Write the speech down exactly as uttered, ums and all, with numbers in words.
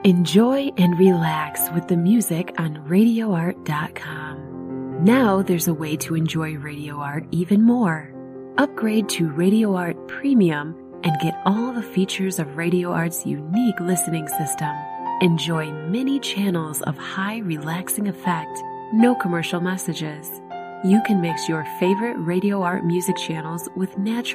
Enjoy and relax with the music on radio art dot com. Now there's a way to enjoy Radio Art even more. Upgrade to Radio Art Premium and get all the features of Radio Art's unique listening system. Enjoy many channels of high relaxing effect, no commercial messages. You can mix your favorite Radio Art music channels with natural